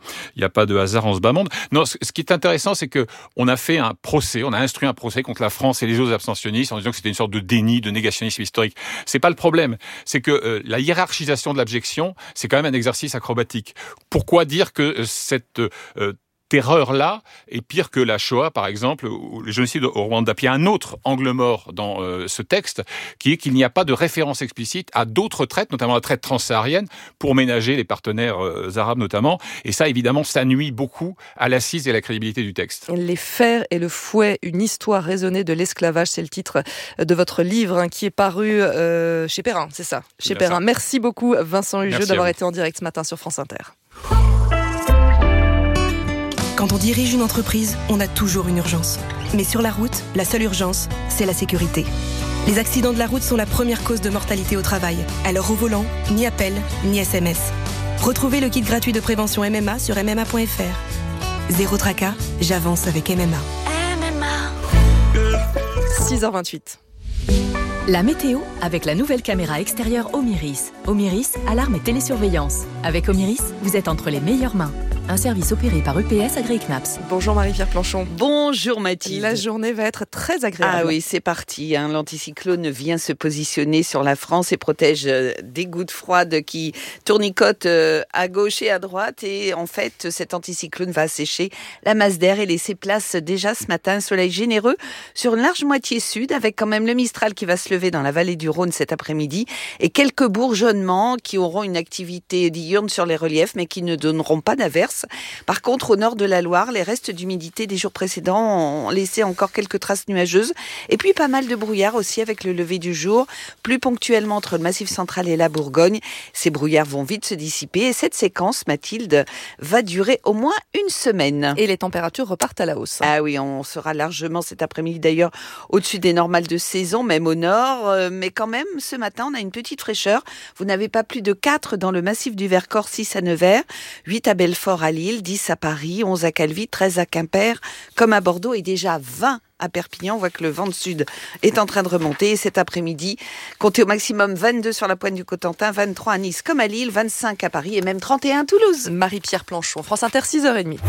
pas de hasard en ce bas monde. Non, ce, ce qui est intéressant, c'est que on a fait un procès, on a instruit un procès contre la France et les autres abstentionnistes en disant que c'était une sorte de déni, de négationnisme historique. C'est pas le problème. C'est que euh, la hiérarchisation de l'abjection, c'est quand même un exercice acrobatique. Pourquoi dire que euh, cette euh, terreur-là est pire que la Shoah, par exemple, ou le génocide au Rwanda? Puis il y a un autre angle mort dans euh, ce texte, qui est qu'il n'y a pas de référence explicite à d'autres traites, notamment la traite transsaharienne, pour ménager les partenaires euh, arabes notamment. Et ça, évidemment, ça nuit beaucoup à l'assise et à la crédibilité du texte. Les fers et le fouet, une histoire raisonnée de l'esclavage, c'est le titre de votre livre hein, qui est paru euh, chez Perrin, c'est ça, chez Perrin. Ça. Merci beaucoup Vincent Hugeux d'avoir été en direct ce matin sur France Inter. Quand on dirige une entreprise, on a toujours une urgence. Mais sur la route, la seule urgence, c'est la sécurité. Les accidents de la route sont la première cause de mortalité au travail. Alors au volant, ni appel, ni S M S. Retrouvez le kit gratuit de prévention M M A sur m m a point f r. Zéro tracas, j'avance avec M M A. M M A. six heures vingt-huit. La météo avec la nouvelle caméra extérieure Omiris. Omiris, alarme et télésurveillance. Avec Omiris, vous êtes entre les meilleures mains. Un service opéré par U P S AgriKnaps. Bonjour Marie-Pierre Planchon. Bonjour Mathilde. La journée va être très agréable. Ah oui, c'est parti. Hein. L'anticyclone vient se positionner sur la France et protège des gouttes froides qui tournicotent à gauche et à droite. Et en fait, cet anticyclone va assécher la masse d'air et laisser place déjà ce matin à un soleil généreux sur une large moitié sud, avec quand même le Mistral qui va se lever dans la vallée du Rhône cet après-midi et quelques bourgeonnements qui auront une activité diurne sur les reliefs mais qui ne donneront pas d'averses. Par contre, au nord de la Loire, les restes d'humidité des jours précédents ont laissé encore quelques traces nuageuses. Et puis pas mal de brouillard aussi avec le lever du jour, plus ponctuellement entre le Massif central et la Bourgogne. Ces brouillards vont vite se dissiper. Et cette séquence, Mathilde, va durer au moins une semaine. Et les températures repartent à la hausse. Ah oui, on sera largement cet après-midi d'ailleurs au-dessus des normales de saison, même au nord. Mais quand même, ce matin, on a une petite fraîcheur. Vous n'avez pas plus de quatre dans le massif du Vercors, six à Nevers, huit à Belfort, à Lille, dix à Paris, onze à Calvi, treize à Quimper, comme à Bordeaux et déjà vingt à Perpignan. On voit que le vent de sud est en train de remonter. Et cet après-midi, comptez au maximum vingt-deux sur la pointe du Cotentin, vingt-trois à Nice comme à Lille, vingt-cinq à Paris et même trente et un à Toulouse. Marie-Pierre Planchon, France Inter, six heures trente.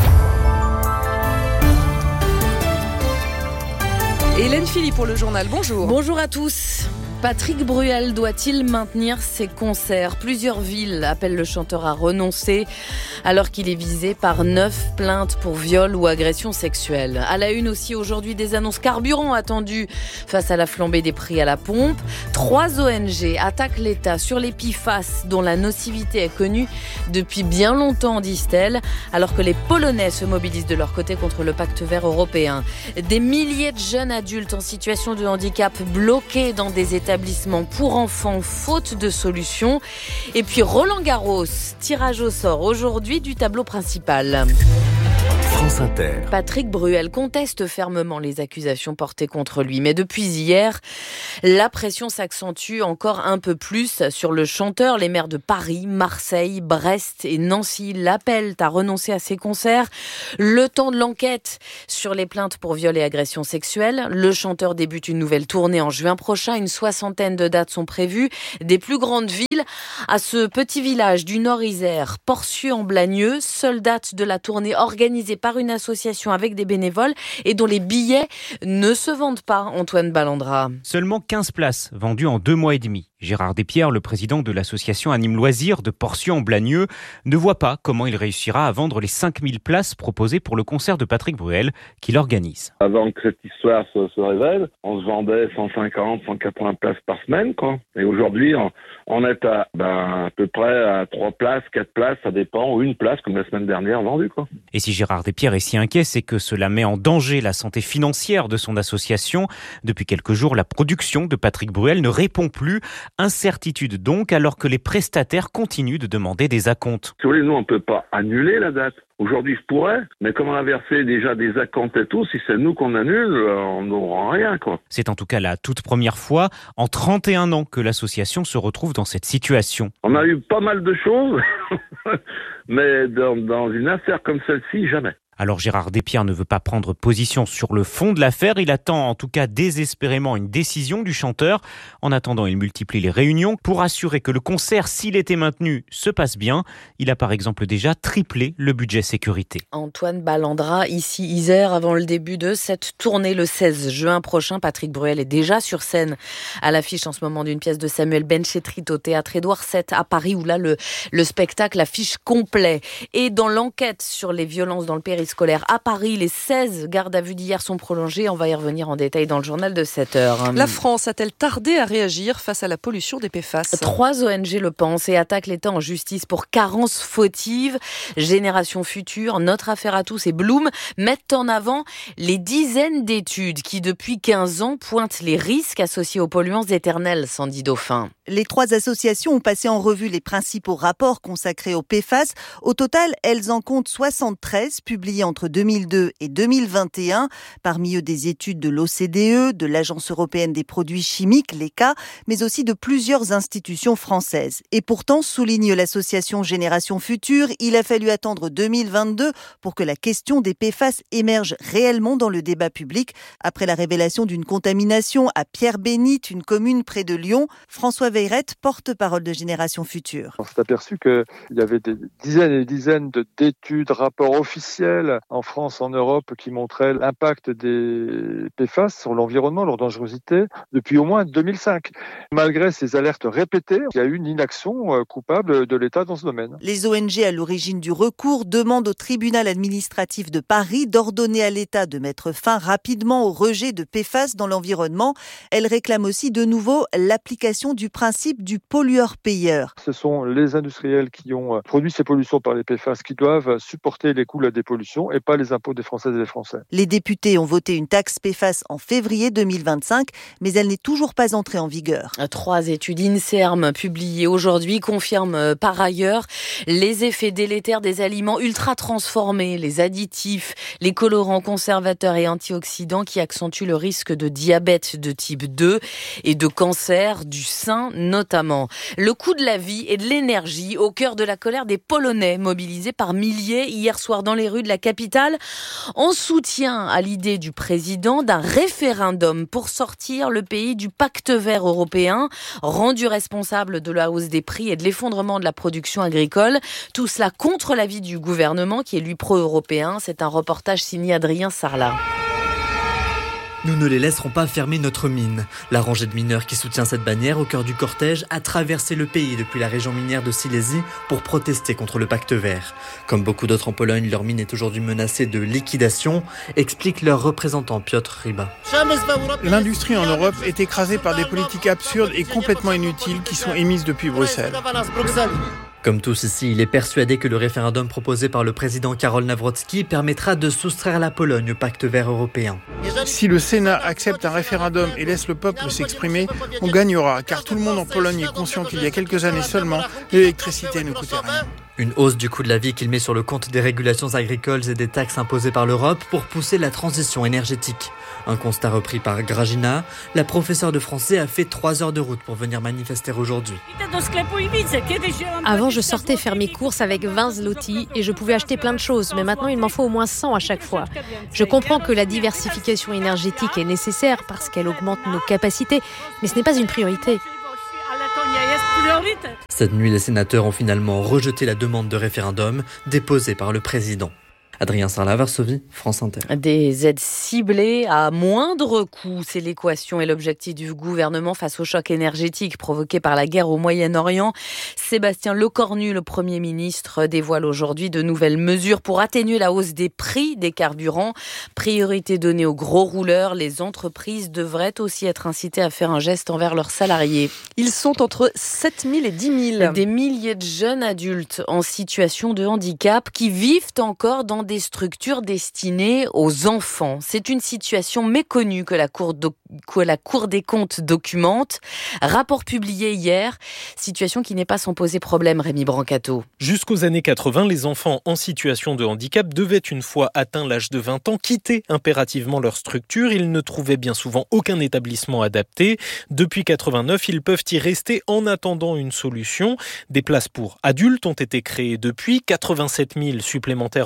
Hélène Philippe pour le journal, bonjour. Bonjour à tous. Patrick Bruel doit-il maintenir ses concerts? Plusieurs villes appellent le chanteur à renoncer alors qu'il est visé par neuf plaintes pour viol ou agression sexuelle. À la une aussi aujourd'hui, des annonces carburant attendues face à la flambée des prix à la pompe. Trois O N G attaquent l'État sur les P F A S dont la nocivité est connue depuis bien longtemps, disent-elles, alors que les Polonais se mobilisent de leur côté contre le pacte vert européen. Des milliers de jeunes adultes en situation de handicap bloqués dans des établissements pour enfants, faute de solution. Et puis Roland Garros, tirage au sort aujourd'hui du tableau principal. France Inter. Patrick Bruel conteste fermement les accusations portées contre lui. Mais depuis hier, la pression s'accentue encore un peu plus sur le chanteur. Les maires de Paris, Marseille, Brest et Nancy l'appellent à renoncer à ses concerts. Le temps de l'enquête sur les plaintes pour viol et agression sexuelle. Le chanteur débute une nouvelle tournée en juin prochain. Une soixantaine de dates sont prévues. Des plus grandes villes à ce petit village du Nord-Isère, Porcieux-en-Blagneux, seule date de la tournée organisée par une association avec des bénévoles et dont les billets ne se vendent pas, Antoine Ballandra. Seulement quinze places vendues en deux mois et demi. Gérard Despierres, le président de l'association Anime Loisirs de Porcieux-en-Blagneux, ne voit pas comment il réussira à vendre les cinq mille places proposées pour le concert de Patrick Bruel qu'il organise. Avant que cette histoire se, se révèle, on se vendait cent cinquante, cent quatre-vingts places par semaine, quoi. Et aujourd'hui, on, on est à, ben, à peu près à trois places, quatre places, ça dépend, ou une place comme la semaine dernière vendue, quoi. Et si Gérard Despierres est si inquiet, c'est que cela met en danger la santé financière de son association. Depuis quelques jours, la production de Patrick Bruel ne répond plus. Incertitude donc, alors que les prestataires continuent de demander des acomptes. Si vous voulez, nous, on ne peut pas annuler la date. Aujourd'hui, je pourrais, mais comme on a versé déjà des acomptes et tout, si c'est nous qu'on annule, on n'aura rien, quoi. C'est en tout cas la toute première fois en trente et un ans que l'association se retrouve dans cette situation. On a eu pas mal de choses, mais dans, dans une affaire comme celle-ci, jamais. Alors Gérard Despierres ne veut pas prendre position sur le fond de l'affaire. Il attend en tout cas désespérément une décision du chanteur. En attendant, il multiplie les réunions pour assurer que le concert, s'il était maintenu, se passe bien. Il a par exemple déjà triplé le budget sécurité. Antoine Ballandra, ici Isère, avant le début de cette tournée le seize juin prochain. Patrick Bruel est déjà sur scène à l'affiche en ce moment d'une pièce de Samuel Benchetrit au théâtre Édouard sept à Paris, où là le, le spectacle affiche complet. Et dans l'enquête sur les violences dans le périscolaire à Paris, les seize gardes à vue d'hier sont prolongées. On va y revenir en détail dans le journal de sept heures. La France a-t-elle tardé à réagir face à la pollution des P F A S ? Trois O N G le pensent et attaquent l'État en justice pour carence fautive. Génération Future, Notre Affaire à tous et Bloom mettent en avant les dizaines d'études qui, depuis quinze ans, pointent les risques associés aux polluants éternels, Sandy Dauphin. Les trois associations ont passé en revue les principaux rapports consacrés aux P F A S. Au total, elles en comptent soixante-treize, publiés entre deux mille deux et deux mille vingt et un. Parmi eux, des études de l'O C D E, de l'Agence européenne des produits chimiques, l'E C A, mais aussi de plusieurs institutions françaises. Et pourtant, souligne l'association Génération Future, il a fallu attendre deux mille vingt-deux pour que la question des P F A S émerge réellement dans le débat public. Après la révélation d'une contamination à Pierre-Bénite, une commune près de Lyon, François Veyrette, porte-parole de Génération Future. On s'est aperçu qu'il y avait des dizaines et des dizaines d'études, rapports officiels en France, en Europe, qui montraient l'impact des P F A S sur l'environnement, leur dangerosité, depuis au moins deux mille cinq. Malgré ces alertes répétées, il y a eu une inaction coupable de l'État dans ce domaine. Les O N G à l'origine du recours demandent au tribunal administratif de Paris d'ordonner à l'État de mettre fin rapidement au rejet de P F A S dans l'environnement. Elles réclament aussi de nouveau l'application du principe du pollueur-payeur. Ce sont les industriels qui ont produit ces pollutions par les P F A S qui doivent supporter les coûts de la dépollution et pas les impôts des Françaises et des Français. Les députés ont voté une taxe P F A S en février deux mille vingt-cinq, mais elle n'est toujours pas entrée en vigueur. Trois études INSERM publiées aujourd'hui confirment par ailleurs les effets délétères des aliments ultra transformés, les additifs, les colorants, conservateurs et antioxydants qui accentuent le risque de diabète de type deux et de cancer du sein notamment. Le coût de la vie et de l'énergie au cœur de la colère des Polonais mobilisés par milliers hier soir dans les rues de la capitale en soutien à l'idée du président d'un référendum pour sortir le pays du pacte vert européen, rendu responsable de la hausse des prix et de l'effondrement de la production agricole. Tout cela contre l'avis du gouvernement qui est lui pro-européen. C'est un reportage signé Adrien Sarlat. Nous ne les laisserons pas fermer notre mine. La rangée de mineurs qui soutient cette bannière au cœur du cortège a traversé le pays depuis la région minière de Silésie pour protester contre le pacte vert. Comme beaucoup d'autres en Pologne, leur mine est aujourd'hui menacée de liquidation, explique leur représentant Piotr Ryba. L'industrie en Europe est écrasée par des politiques absurdes et complètement inutiles qui sont émises depuis Bruxelles. Comme tous ici, il est persuadé que le référendum proposé par le président Karol Nawrocki permettra de soustraire la Pologne au pacte vert européen. Si le Sénat accepte un référendum et laisse le peuple s'exprimer, on gagnera, car tout le monde en Pologne est conscient qu'il y a quelques années seulement, l'électricité ne coûtait rien. Une hausse du coût de la vie qu'il met sur le compte des régulations agricoles et des taxes imposées par l'Europe pour pousser la transition énergétique. Un constat repris par Grażyna, la professeure de français a fait trois heures de route pour venir manifester aujourd'hui. Avant, je sortais faire mes courses avec vingt zloty et je pouvais acheter plein de choses, mais maintenant il m'en faut au moins cent à chaque fois. Je comprends que la diversification énergétique est nécessaire parce qu'elle augmente nos capacités, mais ce n'est pas une priorité. Cette nuit, les sénateurs ont finalement rejeté la demande de référendum déposée par le président. Adrien Sarlat, Varsovie, France Inter. Des aides ciblées à moindre coût, c'est l'équation et l'objectif du gouvernement face au choc énergétique provoqué par la guerre au Moyen-Orient. Sébastien Lecornu, le Premier ministre, dévoile aujourd'hui de nouvelles mesures pour atténuer la hausse des prix des carburants. Priorité donnée aux gros rouleurs, les entreprises devraient aussi être incitées à faire un geste envers leurs salariés. Ils sont entre sept mille et dix mille. Des milliers de jeunes adultes en situation de handicap qui vivent encore dans des structures destinées aux enfants. C'est une situation méconnue que la Cour, do- que la Cour des comptes documente. Rapport publié hier, situation qui n'est pas sans poser problème, Rémi Brancato. Jusqu'aux années quatre-vingts, les enfants en situation de handicap devaient, une fois atteint l'âge de vingt ans, quitter impérativement leur structure. Ils ne trouvaient bien souvent aucun établissement adapté. Depuis quatre-vingt-neuf, ils peuvent y rester en attendant une solution. Des places pour adultes ont été créées depuis, quatre-vingt-sept mille supplémentaires entre deux mille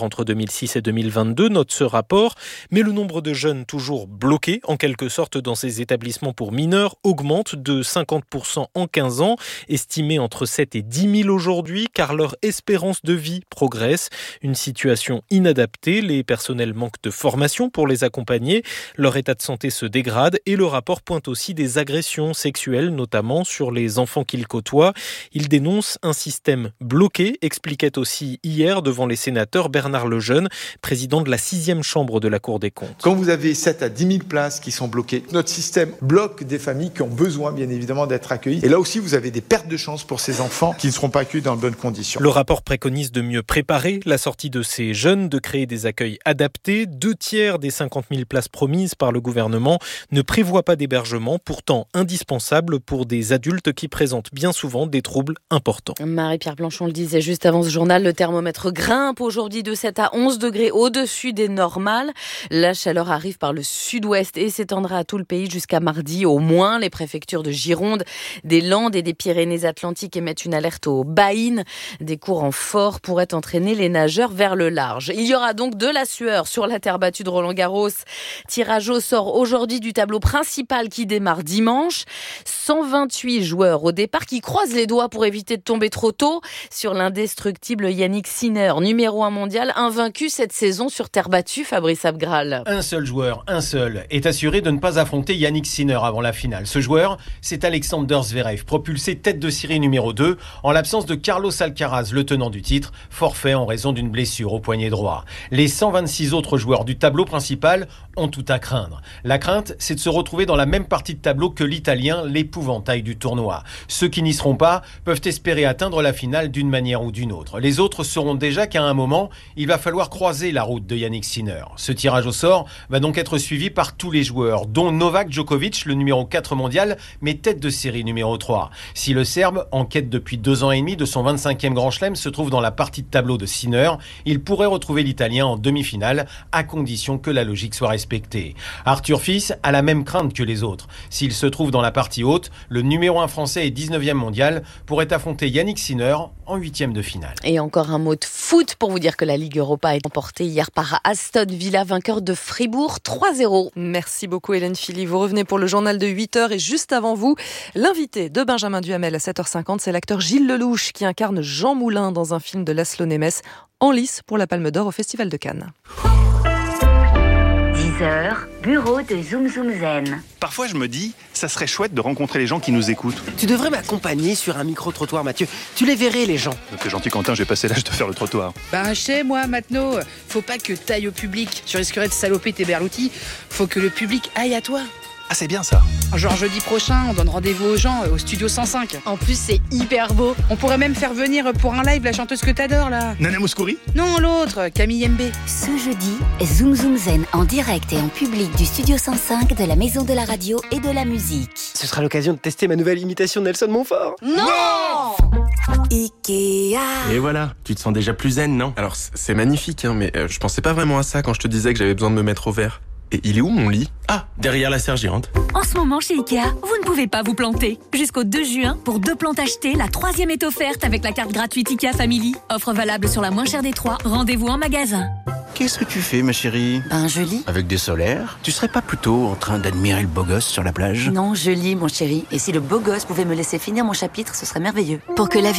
mille six et deux mille vingt-deux, note ce rapport. Mais le nombre de jeunes toujours bloqués, en quelque sorte, dans ces établissements pour mineurs augmente de cinquante pour cent en quinze ans, estimé entre sept et dix mille aujourd'hui, car leur espérance de vie progresse. Une situation inadaptée, les personnels manquent de formation pour les accompagner, leur état de santé se dégrade et le rapport pointe aussi des agressions sexuelles, notamment sur les enfants qu'ils côtoient. Il dénonce un système bloqué, expliquait aussi hier devant les sénateurs Bernard Lejeune, président de la sixième chambre de la Cour des comptes. Quand vous avez sept à dix mille places qui sont bloquées, notre système bloque des familles qui ont besoin bien évidemment d'être accueillies. Et là aussi, vous avez des pertes de chance pour ces enfants qui ne seront pas accueillis dans de bonnes conditions. Le rapport préconise de mieux préparer la sortie de ces jeunes, de créer des accueils adaptés. Deux tiers des cinquante mille places promises par le gouvernement ne prévoient pas d'hébergement, pourtant indispensable pour des adultes qui présentent bien souvent des troubles importants. Marie-Pierre Planchon le disait juste avant ce journal, le thermomètre grimpe aujourd'hui de sept à onze degrés au-dessus des normales. La chaleur arrive par le sud-ouest et s'étendra à tout le pays jusqu'à mardi au moins. Les préfectures de Gironde, des Landes et des Pyrénées-Atlantiques émettent une alerte aux baïnes. Des courants forts pourraient entraîner les nageurs vers le large. Il y aura donc de la sueur sur la terre battue de Roland-Garros. Tirage au sort aujourd'hui du tableau principal qui démarre dimanche. cent vingt-huit joueurs au départ qui croisent les doigts pour éviter de tomber trop tôt sur l'indestructible Yannick Sinner, numéro un mondial, invaincu cette saison sur terre battue, Fabrice Abgral. Un seul joueur, un seul, est assuré de ne pas affronter Yannick Sinner avant la finale. Ce joueur, c'est Alexander Zverev, propulsé tête de série numéro deux, en l'absence de Carlos Alcaraz, le tenant du titre, forfait en raison d'une blessure au poignet droit. Les cent vingt-six autres joueurs du tableau principal ont tout à craindre. La crainte, c'est de se retrouver dans la même partie de tableau que l'Italien, l'épouvantail du tournoi. Ceux qui n'y seront pas peuvent espérer atteindre la finale d'une manière ou d'une autre. Les autres sauront déjà qu'à un moment, il va falloir croiser la route de Yannick Sinner. Ce tirage au sort va donc être suivi par tous les joueurs, dont Novak Djokovic, le numéro quatre mondial, mais tête de série numéro trois. Si le Serbe, en quête depuis deux ans et demi de son vingt-cinquième Grand Chelem, se trouve dans la partie de tableau de Sinner, il pourrait retrouver l'Italien en demi-finale, à condition que la logique soit respectée. Arthur Fils a la même crainte que les autres. S'il se trouve dans la partie haute, le numéro un français et dix-neuvième mondial pourrait affronter Yannick Sinner en huitième de finale. Et encore un mot de foot pour vous dire que la Ligue Europa est emportée hier par Aston Villa, vainqueur de Fribourg trois zéro. Merci beaucoup Hélène Philly. Vous revenez pour le journal de huit heures et juste avant vous, l'invité de Benjamin Duhamel à sept heures cinquante, c'est l'acteur Gilles Lelouch qui incarne Jean Moulin dans un film de Laszlo Nemes en lice pour la Palme d'Or au Festival de Cannes. dix heures, bureau de Zoom Zoom Zen. Parfois, je me dis, ça serait chouette de rencontrer les gens qui nous écoutent. Tu devrais m'accompagner sur un micro-trottoir, Mathieu. Tu les verrais, les gens. T'es gentil, Quentin, j'ai passé l'âge de faire le trottoir. Ben, chez moi, Matno, faut pas que t'ailles au public. Tu risquerais de saloper tes berloutis. Faut que le public aille à toi. Ah, c'est bien ça. Genre jeudi prochain, on donne rendez-vous aux gens au studio cent cinq. En plus, c'est hyper beau. On pourrait même faire venir pour un live la chanteuse que t'adores, là. Nana Mouskouri ? Non, l'autre, Camille Mbé. Ce jeudi, Zoom Zoom Zen en direct et en public du studio cent cinq de la Maison de la Radio et de la Musique. Ce sera l'occasion de tester ma nouvelle imitation de Nelson Montfort. Non, Ikea. Et voilà, tu te sens déjà plus zen, non? Alors, c'est magnifique, hein, mais euh, je pensais pas vraiment à ça quand je te disais que j'avais besoin de me mettre au vert. Et il est où mon lit? Ah, derrière la serre géante. En ce moment, chez Ikea, vous ne pouvez pas vous planter. Jusqu'au deux juin, pour deux plantes achetées, la troisième est offerte avec la carte gratuite Ikea Family. Offre valable sur la moins chère des trois. Rendez-vous en magasin. Qu'est-ce que tu fais, ma chérie? Ben, je lis. Avec des solaires? Tu serais pas plutôt en train d'admirer le beau gosse sur la plage? Non, je lis, mon chéri. Et si le beau gosse pouvait me laisser finir mon chapitre, ce serait merveilleux. Pour que la vie